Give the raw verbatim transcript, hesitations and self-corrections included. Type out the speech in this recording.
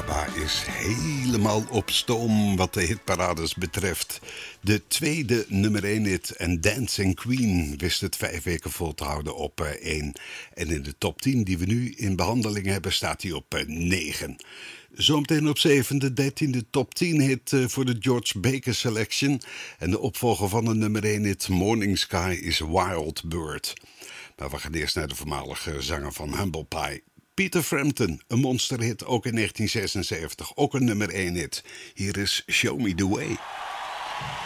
ABBA is helemaal op stoom wat de hitparades betreft. De tweede nummer één hit en Dancing Queen wist het vijf weken vol te houden op één. En in de top tien die we nu in behandeling hebben staat hij op negen. Zometeen op zeven de dertiende top tien hit voor de George Baker Selection. En de opvolger van de nummer één hit Morning Sky is Wild Bird. Maar we gaan eerst naar de voormalige zanger van Humble Pie. Peter Frampton, een monsterhit, ook in negentien zesenzeventig, ook een nummer één hit. Hier is Show Me The Way.